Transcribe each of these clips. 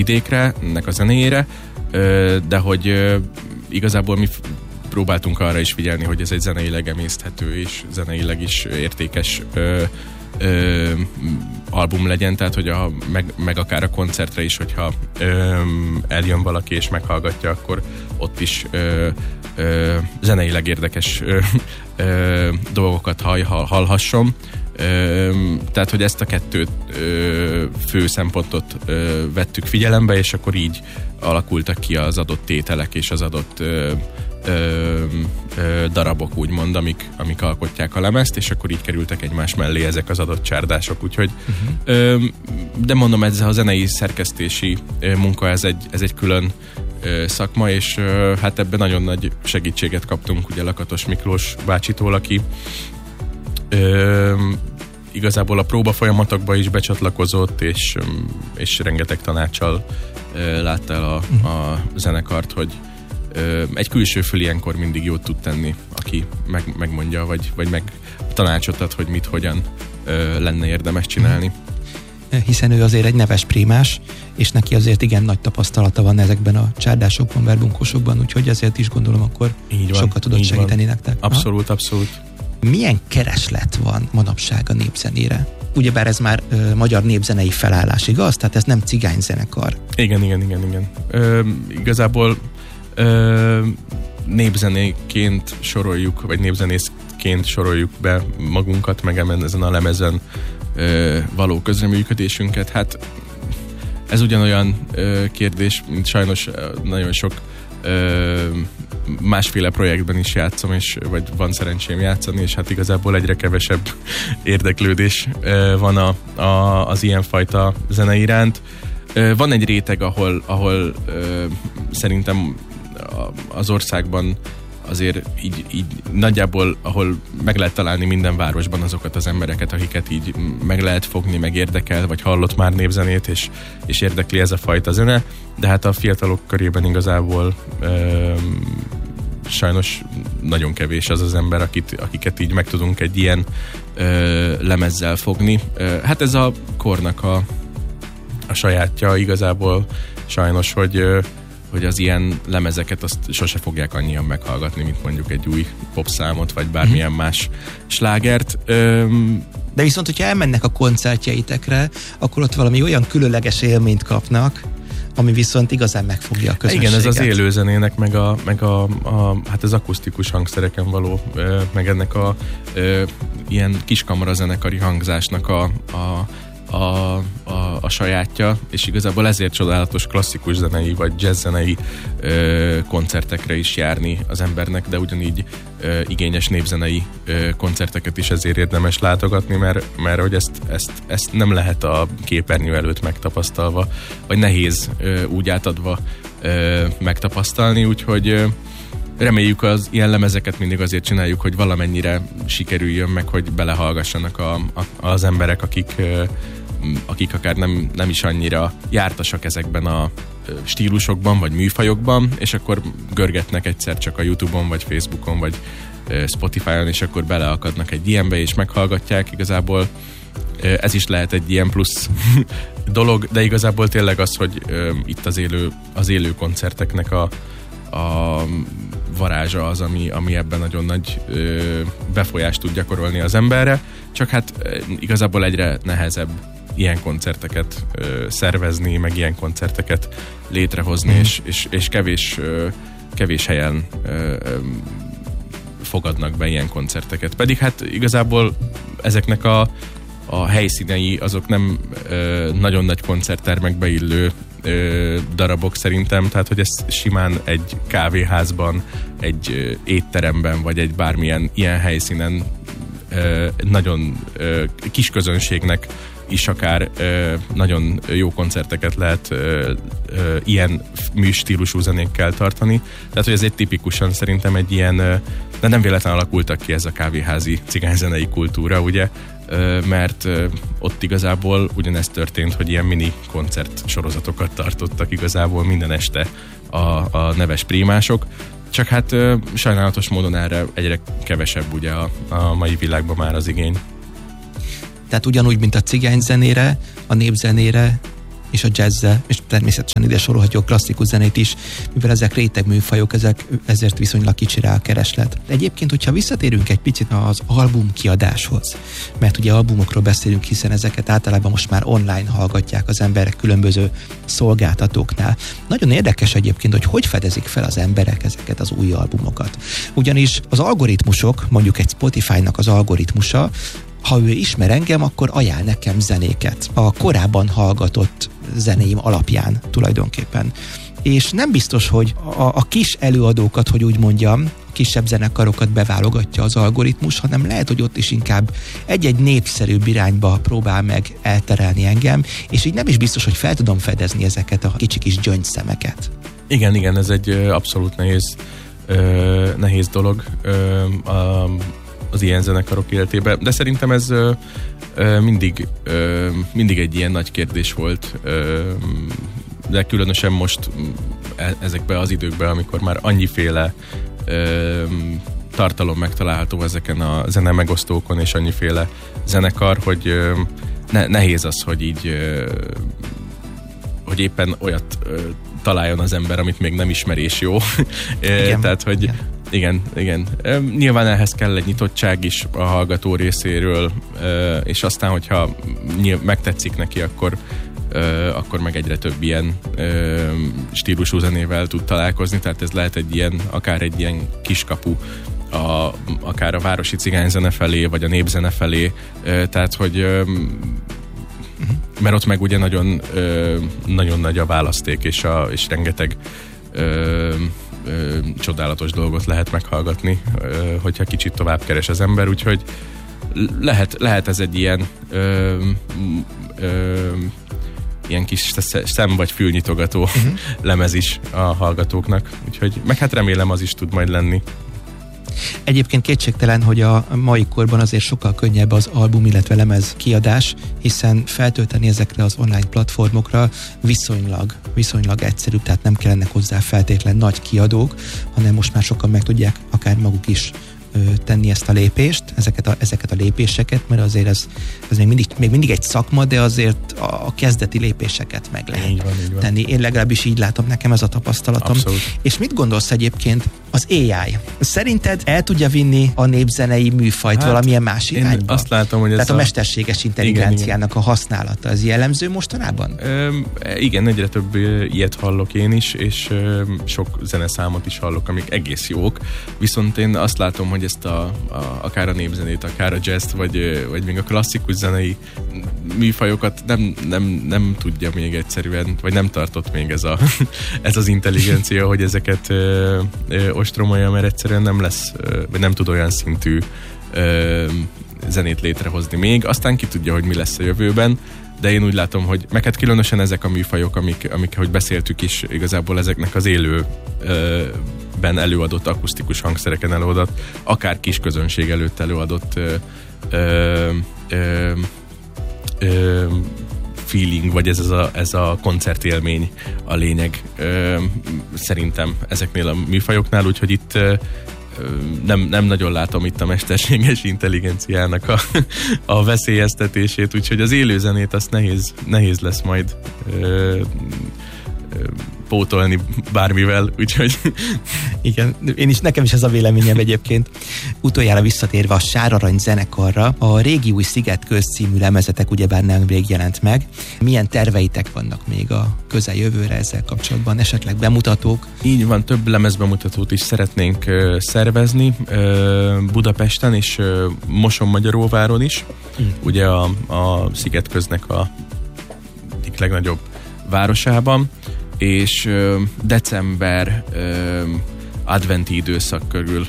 vidékre, ennek a zenéjére, de hogy igazából mi próbáltunk arra is figyelni, hogy ez egy zeneileg emészthető és zeneileg is értékes album legyen, tehát hogy meg akár a koncertre is, hogyha eljön valaki és meghallgatja, akkor ott is zeneileg érdekes dolgokat hallhasson. Tehát, hogy ezt a kettőt fő szempontot vettük figyelembe, és akkor így alakultak ki az adott tételek és az adott darabok, úgymond, amik alkotják a lemezt, és akkor így kerültek egymás mellé ezek az adott csárdások, úgyhogy de mondom, ez a zenei szerkesztési munka, ez egy külön szakma, és hát ebben nagyon nagy segítséget kaptunk ugye Lakatos Miklós bácsitól, aki igazából a próba folyamatokba is becsatlakozott, és rengeteg tanáccsal látta el a zenekart, hogy egy külső föl ilyenkor mindig jót tud tenni, aki megmondja, vagy meg tanácsot ad, hogy mit, hogyan lenne érdemes csinálni. Hiszen ő azért egy neves prímás, és neki azért igen nagy tapasztalata van ezekben a csárdásokban, verbunkosokban, úgyhogy ezért is gondolom akkor sokat tudott segíteni nektek. Abszolút, abszolút. Milyen kereslet van manapság a népzenére? Ugyebár ez már magyar népzenei felállás, igaz? Tehát ez nem cigányzenekar. Igen. Igazából népzenéként soroljuk, vagy népzenészként soroljuk be magunkat, meg ezen a lemezen való közreműködésünket. Hát ez ugyanolyan kérdés, mint sajnos nagyon sok másféle projektben is játszom, vagy van szerencsém játszani, és hát igazából egyre kevesebb érdeklődés van az ilyenfajta zene iránt. Van egy réteg, ahol szerintem az országban azért így nagyjából, ahol meg lehet találni minden városban azokat az embereket, akiket így meg lehet fogni, meg érdekel, vagy hallott már népzenét, és érdekli ez a fajta zene, de hát a fiatalok körében igazából sajnos nagyon kevés az az ember, akiket így meg tudunk egy ilyen lemezzel fogni. Hát ez a kornak a sajátja igazából sajnos, hogy az ilyen lemezeket azt sose fogják annyian meghallgatni, mint mondjuk egy új popszámot, vagy bármilyen más slágert. De viszont, hogyha elmennek a koncertjeitekre, akkor ott valami olyan különleges élményt kapnak, ami viszont igazán megfogja a közönséget. Igen, ez az élőzenének, meg hát az akusztikus hangszereken való, meg ennek ilyen kiskamarazenekari hangzásnak a sajátja, és igazából ezért csodálatos klasszikus zenei vagy jazz zenei koncertekre is járni az embernek, de ugyanígy igényes népzenei koncerteket is ezért érdemes látogatni, mert hogy ezt nem lehet a képernyő előtt megtapasztalva, vagy nehéz úgy átadva megtapasztalni, úgyhogy reméljük az ilyen lemezeket mindig azért csináljuk, hogy valamennyire sikerüljön meg, hogy belehallgassanak az emberek, akik akár nem is annyira jártasak ezekben a stílusokban, vagy műfajokban, és akkor görgetnek egyszer csak a YouTube-on, vagy Facebookon, vagy Spotify-on, és akkor beleakadnak egy ilyenbe, és meghallgatják. Igazából ez is lehet egy ilyen plusz dolog, de igazából tényleg az, hogy itt az élő koncerteknek a varázsa az, ami ebben nagyon nagy befolyást tud gyakorolni az emberre, csak hát igazából egyre nehezebb ilyen koncerteket szervezni, meg ilyen koncerteket létrehozni, és kevés helyen fogadnak be ilyen koncerteket. Pedig hát igazából ezeknek a helyszínei azok nem nagyon nagy koncerttermekbe illő darabok szerintem, tehát hogy ez simán egy kávéházban, egy étteremben, vagy egy bármilyen ilyen helyszínen nagyon kis közönségnek is akár nagyon jó koncerteket lehet ilyen műstílusú zenékkel tartani. Tehát, hogy ez egy tipikusan szerintem egy ilyen, de nem véletlenül alakultak ki ez a kávéházi cigányzenei kultúra, ugye, mert ott igazából ugyanezt történt, hogy ilyen mini koncert sorozatokat tartottak igazából minden este a neves prímások. Csak hát sajnálatos módon erre egyre kevesebb ugye a mai világban már az igény. Tehát ugyanúgy, mint a cigányzenére, a népzenére és a jazzzel, és természetesen ide sorolhatjuk klasszikus zenét is, mivel ezek réteg műfajok, ezért viszonylag kicsi rá a kereslet. De egyébként, hogyha visszatérünk egy picit az album kiadáshoz, mert ugye albumokról beszélünk, hiszen ezeket általában most már online hallgatják az emberek különböző szolgáltatóknál. Nagyon érdekes egyébként, hogy fedezik fel az emberek ezeket az új albumokat. Ugyanis az algoritmusok, mondjuk egy Spotify-nak az algoritmusa, ha ő ismer engem, akkor ajánl nekem zenéket a korábban hallgatott zenéim alapján tulajdonképpen. És nem biztos, hogy a kis előadókat, hogy úgy mondjam, kisebb zenekarokat beválogatja az algoritmus, hanem lehet, hogy ott is inkább egy-egy népszerűbb irányba próbál meg elterelni engem, és így nem is biztos, hogy fel tudom fedezni ezeket a kicsi kis gyöngyszemeket. Igen, ez egy abszolút nehéz dolog az ilyen zenekarok életében, de szerintem ez mindig egy ilyen nagy kérdés volt, de különösen most ezekben az időkben, amikor már annyiféle tartalom megtalálható ezeken a zene megosztókon, és annyiféle zenekar, hogy nehéz az, hogy így hogy éppen olyat találjon az ember, amit még nem ismer és jó. Igen. Tehát, hogy igen. Nyilván ehhez kell egy nyitottság is a hallgató részéről, és aztán, hogyha megtetszik neki, akkor meg egyre több ilyen stílusú zenével tud találkozni, tehát ez lehet akár egy ilyen kiskapu akár a városi cigányzene felé, vagy a népzene felé, tehát hogy mert ott meg ugye nagyon nagy a választék, és rengeteg csodálatos dolgot lehet meghallgatni, hogyha kicsit tovább keres az ember, úgyhogy lehet ez egy ilyen kis szem- vagy fülnyitogató lemez is a hallgatóknak, úgyhogy meg hát remélem az is tud majd lenni. Egyébként kétségtelen, hogy a mai korban azért sokkal könnyebb az album, illetve lemez kiadás, hiszen feltölteni ezekre az online platformokra viszonylag egyszerű, tehát nem kellenek hozzá feltétlen nagy kiadók, hanem most már sokan meg tudják akár maguk is tenni ezt a lépést, ezeket a lépéseket, mert azért ez még mindig egy szakma, de azért a kezdeti lépéseket meg lehet így van. tenni. Én legalábbis így látom, nekem ez a tapasztalatom. Abszolút. És mit gondolsz egyébként az AI? Szerinted el tudja vinni a népzenei műfajt valamilyen más irányba? Azt látom, hogy tehát a mesterséges intelligenciának a használata, az jellemző mostanában? Igen, egyre több ilyet hallok én is, és sok zeneszámot is hallok, amik egész jók, viszont én azt látom, hogy ezt akár a népzenét, akár a jazzt, vagy még a klasszikus zenei műfajokat nem tudja még egyszerűen, vagy nem tartott még ez az intelligencia, hogy ezeket ostromolja, mert egyszerűen nem lesz, vagy nem tud olyan szintű zenét létrehozni még. Aztán ki tudja, hogy mi lesz a jövőben, de én úgy látom, hogy meg hát különösen ezek a műfajok, amik ahogy beszéltük is, igazából ezeknek az élőben előadott akusztikus hangszereken előadott, akár kis közönség előtt előadott feeling, vagy ez a koncertélmény a lényeg szerintem ezeknél a műfajoknál, úgyhogy itt nem nagyon látom itt a mesterséges intelligenciának a veszélyeztetését, úgyhogy az élőzenét azt nehéz lesz majd pótolni bármivel, úgyhogy... Igen, nekem is ez a véleményem egyébként. Utoljára visszatérve a Sárarany zenekarra, a Régi Új Szigetköz című lemezetek ugyebár nemrég jelent meg. Milyen terveitek vannak még a közeljövőre ezzel kapcsolatban? Esetleg bemutatók? Így van, több lemezbemutatót is szeretnénk szervezni Budapesten és Mosonmagyaróváron is. Ugye a Szigetköznek a egyik legnagyobb városában, és december adventi időszak körül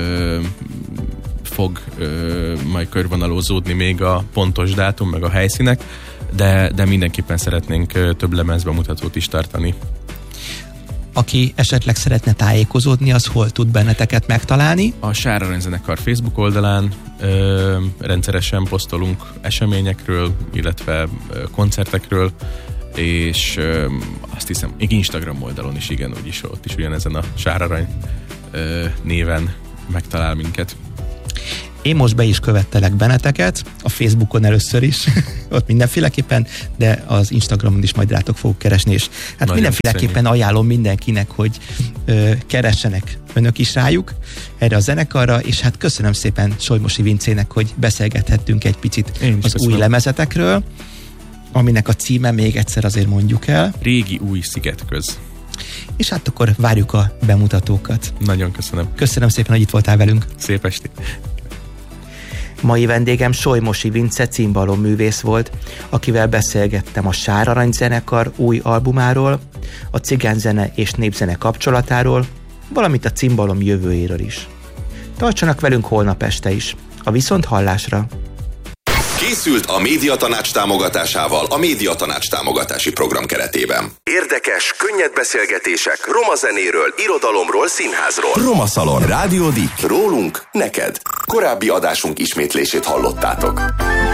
fog majd körvonalozódni még a pontos dátum, meg a helyszínek, de mindenképpen szeretnénk több lemezbemutatót is tartani. Aki esetleg szeretne tájékozódni, az hol tud benneteket megtalálni? A Sárarany zenekar Facebook oldalán rendszeresen posztolunk eseményekről, illetve koncertekről, és azt hiszem, még Instagram oldalon is, igen, úgyis ott is ugyanezen a Sárarany néven megtalál minket. Én most be is követtelek benneteket, a Facebookon először is, ott mindenféleképpen, de az Instagramon is majd rátok fogok keresni, és hát nagyon mindenféleképpen ajánlom mindenkinek, hogy keressenek önök is rájuk, erre a zenekarra, és hát köszönöm szépen Solymosi Vincének, hogy beszélgethettünk egy picit az új lemezetekről, aminek a címe még egyszer azért mondjuk el. Régi új szigetköz. És hát akkor várjuk a bemutatókat. Nagyon köszönöm. Köszönöm szépen, hogy itt voltál velünk. Szép estét. Mai vendégem Solymosi Vince cimbalom-művész volt, akivel beszélgettem a Sárarany zenekar új albumáról, a cigányzene és népzene kapcsolatáról, valamint a cimbalom jövőjéről is. Tartsanak velünk holnap este is. A viszonthallásra! Készült a Médiatanács támogatásával a Médiatanács támogatási program keretében. Érdekes, könnyed beszélgetések roma zenéről, irodalomról, színházról. Roma Szalon. Rádió Dick. Rólunk, neked. Korábbi adásunk ismétlését hallottátok.